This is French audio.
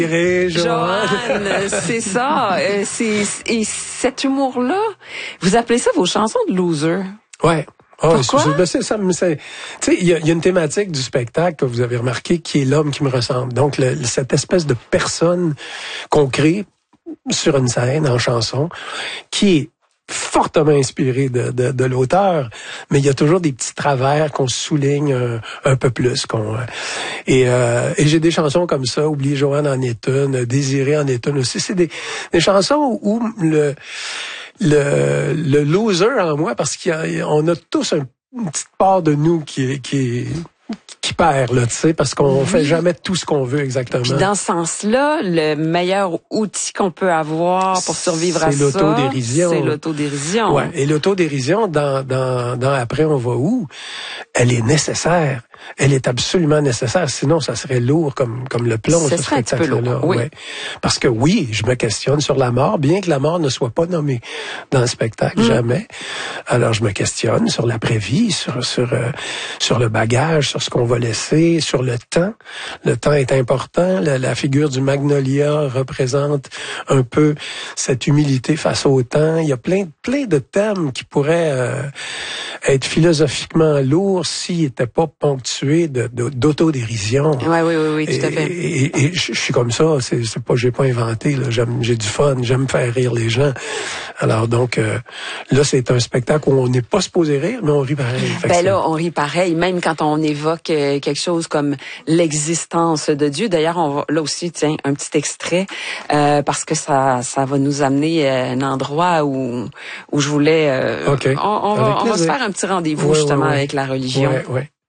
Joanne, c'est ça. Et cet humour-là, vous appelez ça vos chansons de loser. Ouais. Pourquoi? Tu sais, il y a une thématique du spectacle que vous avez remarqué qui est l'homme qui me ressemble. Donc, cette espèce de personne qu'on crée sur une scène, en chanson, qui est fortement inspiré de l'auteur, mais il y a toujours des petits travers qu'on souligne un peu plus. Et j'ai des chansons comme ça, Oublie Joanne en est une, Désiré en est une aussi. C'est des chansons où le loser en moi, parce qu'on a tous une petite part de nous qui perd, là, tu sais, parce qu'on fait jamais tout ce qu'on veut exactement. Puis dans ce sens-là, le meilleur outil qu'on peut avoir pour survivre à ça, c'est l'autodérision. Ouais. Et l'autodérision, dans Après on va où, elle est nécessaire. Elle est absolument nécessaire. Sinon, ça serait lourd comme le plomb, ce serait un petit peu lourd, oui. Ouais. Parce que oui, je me questionne sur la mort, bien que la mort ne soit pas nommée dans le spectacle, jamais. Alors, je me questionne sur l'après-vie, sur le bagage, sur ce qu'on va laisser, sur le temps. Le temps est important. La figure du Magnolia représente un peu cette humilité face au temps. Il y a plein de thèmes qui pourraient être philosophiquement lourds s'ils n'étaient pas ponctués d'autodérision. Oui, tout à fait. Et je suis comme ça, c'est pas, j'ai pas inventé, là. J'ai du fun, j'aime faire rire les gens. Alors donc, là, c'est un spectacle où on n'est pas supposé rire, mais on rit pareil. Là, on rit pareil, même quand on évoque quelque chose comme l'existence de Dieu. D'ailleurs, on va, là aussi, tiens, un petit extrait, parce que ça va nous amener à un endroit où je voulais, OK. On va se faire un petit rendez-vous, justement, avec la religion. Ouais.